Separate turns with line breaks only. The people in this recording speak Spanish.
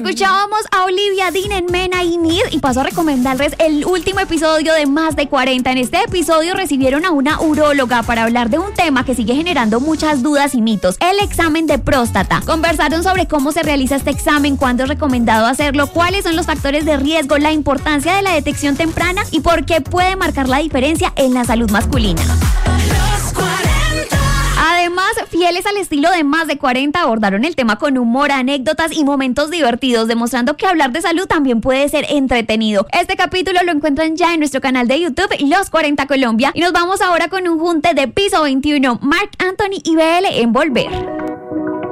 Escuchábamos a Olivia Dean en Men I Need y paso a recomendarles el último episodio de Más de 40. En este episodio recibieron a una uróloga para hablar de un tema que sigue generando muchas dudas y mitos, el examen de próstata. Conversaron sobre cómo se realiza este examen, cuándo es recomendado hacerlo, cuáles son los factores de riesgo, la importancia de la detección temprana y por qué puede marcar la diferencia en la salud masculina. Además, fieles al estilo de Más de 40, abordaron el tema con humor, anécdotas y momentos divertidos, demostrando que hablar de salud también puede ser entretenido. Este capítulo lo encuentran ya en nuestro canal de YouTube, Los 40 Colombia, y nos vamos ahora con un junte de Piso 21, Marc Anthony y BL en Volver.